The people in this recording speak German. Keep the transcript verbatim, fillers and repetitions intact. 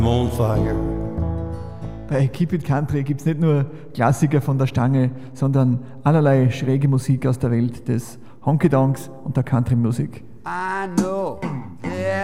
On fire. Bei Keep It Country gibt es nicht nur Klassiker von der Stange, sondern allerlei schräge Musik aus der Welt des Honky Donks und der Country-Musik. I know.